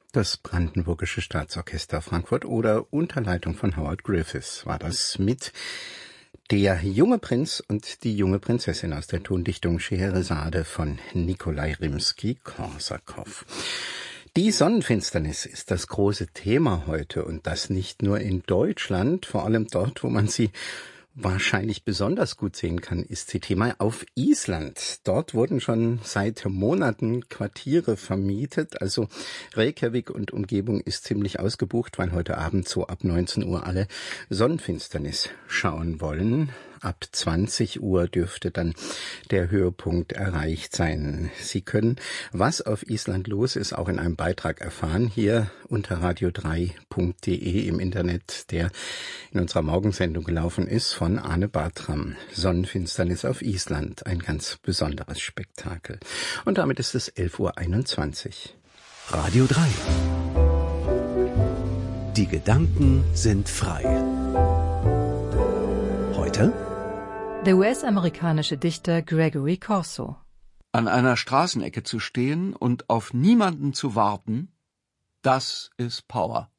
Das Brandenburgische Staatsorchester Frankfurt oder unter Leitung von Howard Griffiths war das mit Der junge Prinz und die junge Prinzessin aus der Tondichtung Scheheresade von Nikolai Rimski-Korsakow. Die Sonnenfinsternis ist das große Thema heute und das nicht nur in Deutschland, vor allem dort, wo man sie wahrscheinlich besonders gut sehen kann, ist sie Thema auf Island. Dort wurden schon seit Monaten Quartiere vermietet. Also Reykjavik und Umgebung ist ziemlich ausgebucht, weil heute Abend so ab 19 Uhr alle Sonnenfinsternis schauen wollen. Ab 20 Uhr dürfte dann der Höhepunkt erreicht sein. Sie können, was auf Island los ist, auch in einem Beitrag erfahren, hier unter radio3.de im Internet, der in unserer Morgensendung gelaufen ist, von Arne Bartram. Sonnenfinsternis auf Island, ein ganz besonderes Spektakel. Und damit ist es 11:21 Uhr. Radio 3. Die Gedanken sind frei. Heute? Der US-amerikanische Dichter Gregory Corso. An einer Straßenecke zu stehen und auf niemanden zu warten, das ist Power.